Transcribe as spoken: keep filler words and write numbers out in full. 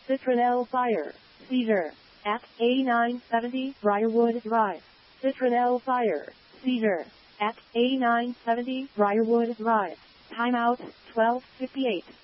Citronelle Fire, Cedar, at A nine seventy Briarwood Drive. Citronelle Fire, Cedar, at A nine seventy Briarwood Drive. Timeout, twelve fifty-eight.